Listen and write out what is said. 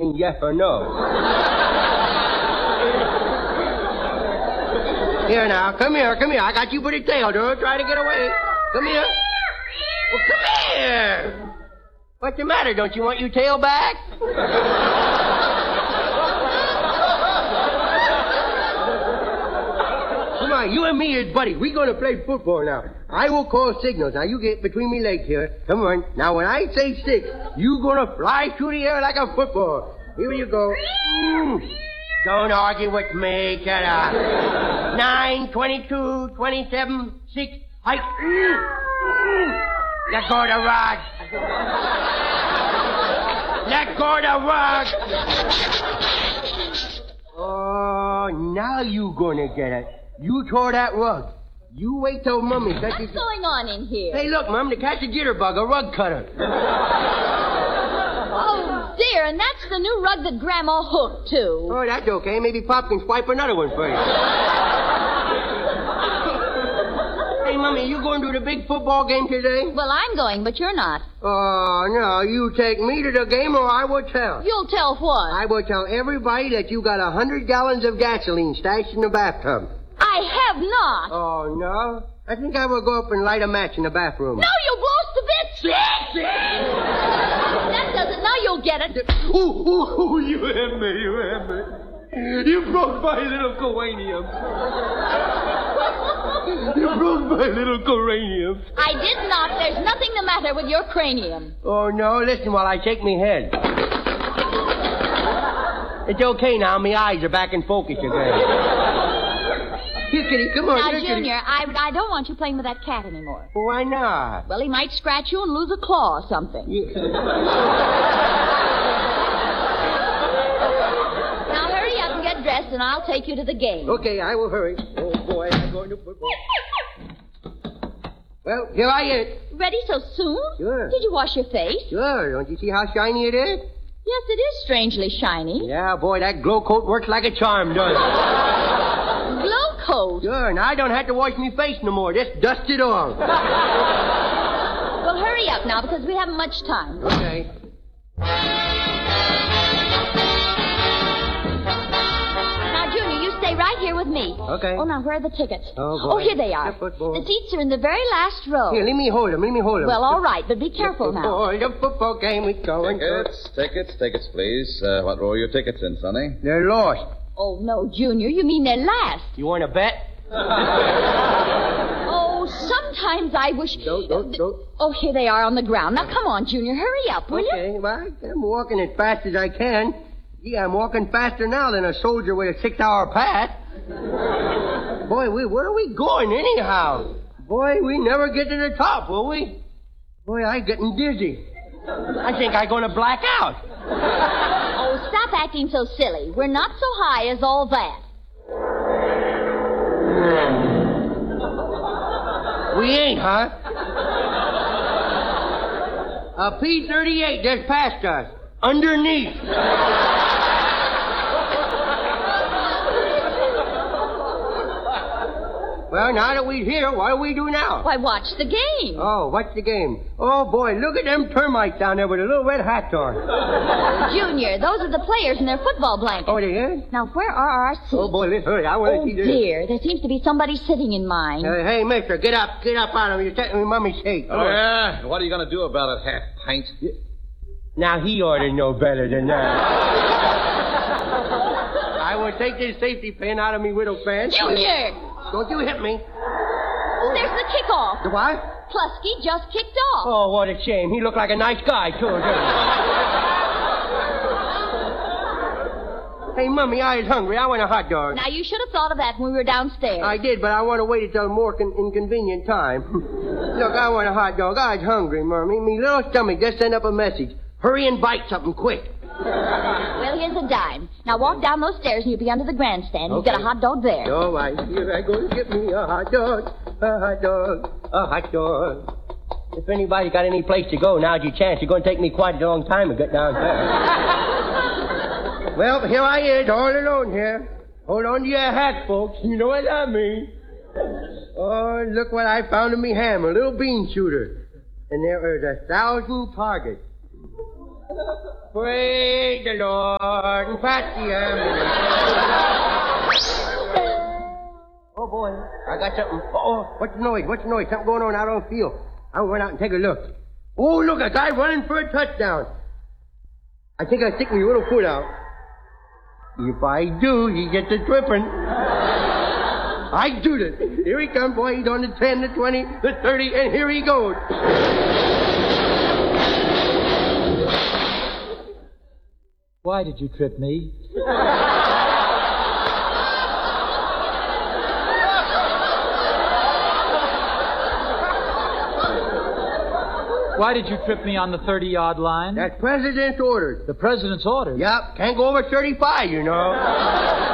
asking yes or no. Here now, come here. I got you for the tail. Don't try to get away. Come here. Well, come here. What's the matter? Don't you want your tail back? Come on, you and me is buddies. We're going to play football now. I will call signals. Now, you get between me legs here. Come on. Now, when I say 6, you're going to fly through the air like a football. Here you go. Don't argue with me. Get up. 9, 22, 27, 6, height. Let go of the rod. Let go of the rod. Oh, now you gonna get it. You tore that rug. You wait till Mummy catches... What's going on in here? Hey, look, Mum, to catch a jitterbug, a rug cutter. Oh, dear, and that's the new rug that Grandma hooked to. Oh, that's okay. Maybe Pop can swipe another one for you. Hey, Mummy, you going to the big football game today? Well, I'm going, but you're not. Oh, no, you take me to the game or I will tell. You'll tell what? I will tell everybody that you got 100 gallons of gasoline stashed in the bathtub. I have not. Oh, no? I think I will go up and light a match in the bathroom. No, you'll blow us to bits. That does it. Now you'll get it. Ooh, you had me. You broke my little cranium. You broke my little cranium. I did not. There's nothing the matter with your cranium. Oh, no, listen while I shake me head. It's okay now. My eyes are back in focus again. Here, Kitty, come on. Now, here, Junior, Kitty. I don't want you playing with that cat anymore. Why not? Well, he might scratch you and lose a claw or something. Now, hurry up and get dressed, and I'll take you to the game. Okay, I will hurry. Oh, boy, I'm going to football. Well, here I am. Ready so soon? Sure. Did you wash your face? Sure. Don't you see how shiny it is? Yes, it is strangely shiny. Yeah, boy, that glow coat works like a charm, doesn't it? Glow coat? Sure, now I don't have to wash my face no more. Just dust it off. Well, hurry up now, because we haven't much time. Okay. Now, Junior, you stay right here with me. Okay. Oh, now, where are the tickets? Oh, boy. Here they are. The football. The seats are in the very last row. Here, let me hold them. Well, all right, but be careful now. The football game is going. Tickets, please. What row are your tickets in, Sonny? They're lost. Oh, no, Junior, you mean they're last. You want to bet? Oh, sometimes I wish... Don't. Oh, here they are on the ground. Now, come on, Junior, hurry up, will you? Okay, well, I'm walking as fast as I can. Yeah, I'm walking faster now than a soldier with a 6-hour pass. Boy, where are we going anyhow? Boy, we never get to the top, will we? Boy, I'm getting dizzy. I think I'm going to black out. Oh, stop acting so silly. We're not so high as all that. We ain't, huh? A P-38 just passed us. Underneath. Well, now that we're here, what do we do now? Why, watch the game. Oh, what's the game? Oh, boy, look at them termites down there with their little red hats on. Junior, those are the players in their football blankets. Oh, they is? Now, where are our seats? Oh, boy, let's hurry. I want to see this. Dear, there seems to be somebody sitting in mine. Hey, mister, get up out of me. You're taking me Mummy's seat. Oh, yeah? What are you going to do about it, half pint? Now, he ought to know better than that. I will take this safety pin out of me widow's pants. Junior! Don't you hit me. There's the kickoff. The what? Plusky just kicked off. Oh, what a shame. He looked like a nice guy, too. Hey, Mummy, I was hungry. I want a hot dog. Now, you should have thought of that when we were downstairs. I did, but I want to wait until a more inconvenient time. Look, I want a hot dog. I was hungry, Mummy. Me little stomach just sent up a message. Hurry and bite something quick. Well, here's a dime. Now walk down those stairs and you'll be under the grandstand. You'll get a hot dog there. All right. Here I go to get me a hot dog. A hot dog. A hot dog. If anybody got any place to go, now's your chance. You're going to take me quite a long time to get downstairs. Well, here I is, all alone here. Hold on to your hat, folks. You know what I mean. Oh, look what I found in me hammer. A little bean shooter. And there is 1,000 targets. Praise the Lord and pass the ambulance. Oh, boy. I got something. Oh, what's the noise? What's the noise? Something going on out on the field. I'll run out and take a look. Oh, look, a guy running for a touchdown. I think I stick my little foot out. If I do, he gets a tripping. I do it. Here he comes, boy. He's on the 10, the 20, the 30, and here he goes. Why did you trip me? Why did you trip me on the 30-yard line? That's President's orders. The President's orders? Yep. Can't go over 35, you know.